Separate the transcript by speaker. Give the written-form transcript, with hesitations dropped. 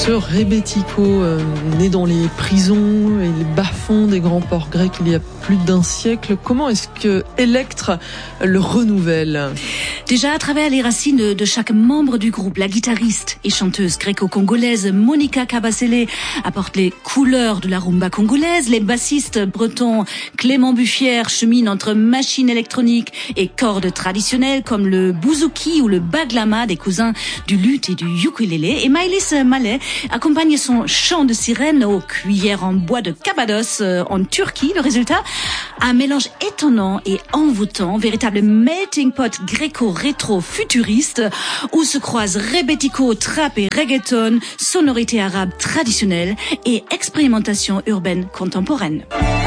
Speaker 1: Ce rebetiko, né dans les prisons et les bas-fonds des grands ports grecs il y a plus d'un siècle, comment est-ce que Electre le renouvelle ?
Speaker 2: Déjà à travers les racines de chaque membre du groupe, la guitariste et chanteuse gréco-congolaise Monica Kabasele apporte les couleurs de la rumba congolaise. Les bassistes bretons Clément Buffière cheminent entre machines électroniques et cordes traditionnelles comme le bouzouki ou le baglama des cousins du luth et du ukulélé. Et Maëlys Mallet accompagne son chant de sirène aux cuillères en bois de Cappadoce en Turquie. Le résultat, un mélange étonnant et envoûtant, véritable melting pot gréco-rétro-futuriste où se croisent rebetiko, trap et reggaeton, sonorités arabes traditionnelles et expérimentation urbaine contemporaine.